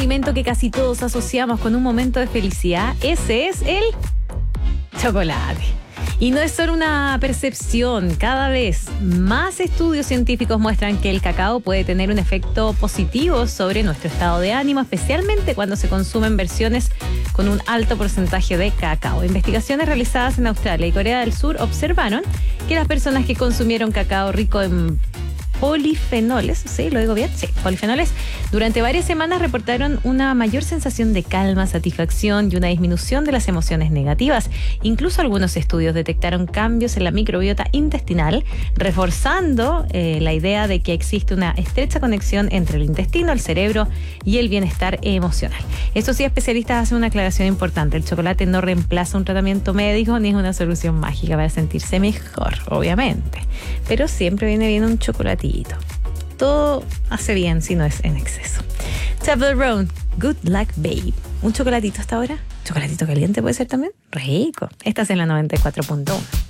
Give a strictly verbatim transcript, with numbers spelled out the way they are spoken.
alimento que casi todos asociamos con un momento de felicidad, ese es el chocolate. Y no es solo una percepción, cada vez más estudios científicos muestran que el cacao puede tener un efecto positivo sobre nuestro estado de ánimo, especialmente cuando se consumen versiones con un alto porcentaje de cacao. Investigaciones realizadas en Australia y Corea del Sur observaron que las personas que consumieron cacao rico en polifenoles, ¿sí? ¿Lo digo bien? Sí, polifenoles. Durante varias semanas reportaron una mayor sensación de calma, satisfacción y una disminución de las emociones negativas. Incluso algunos estudios detectaron cambios en la microbiota intestinal, reforzando eh, la idea de que existe una estrecha conexión entre el intestino, el cerebro y el bienestar emocional. Eso sí, especialistas hacen una aclaración importante. El chocolate no reemplaza un tratamiento médico ni es una solución mágica para sentirse mejor, obviamente. Pero siempre viene bien un chocolatito. Todo hace bien si no es en exceso. Table Round, Good Luck Babe. ¿Un chocolatito hasta ahora? ¿Chocolatito caliente puede ser también? Rico. Estás en la noventa y cuatro punto uno.